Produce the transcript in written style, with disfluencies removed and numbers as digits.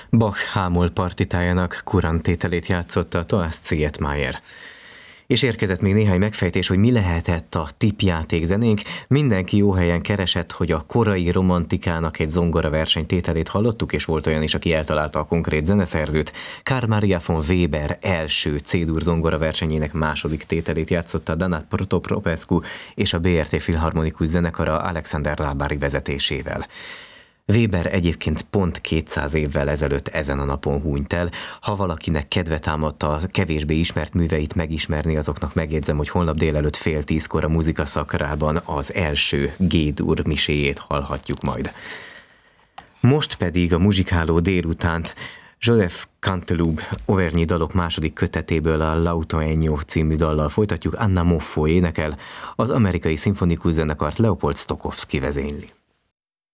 Bach hámol partitájának kuranttételét játszotta Thomas Zietmeier. És érkezett még néhány megfejtés, hogy mi lehetett a tippjáték zenénk. Mindenki jó helyen keresett, hogy a korai romantikának egy zongoraverseny tételét hallottuk, és volt olyan is, aki eltalálta a konkrét zeneszerzőt. Carl Maria von Weber első C-dur zongoraversenyének második tételét játszotta Dana Protopopescu és a BRT Filharmonikus zenekara Alexander Lábári vezetésével. Weber egyébként pont 200 évvel ezelőtt ezen a napon hunyt el. Ha valakinek kedve támadt a kevésbé ismert műveit megismerni, azoknak megjegyzem, hogy holnap délelőtt 9:30 a Muzika Szakrában az első G-dur miséjét hallhatjuk majd. Most pedig a muzsikáló délutánt Joseph Canteloube Auvergne dalok második kötetéből a L'Auto című dallal folytatjuk. Anna Moffo énekel, az amerikai szimfonikus zenekart Leopold Stokowski vezényli.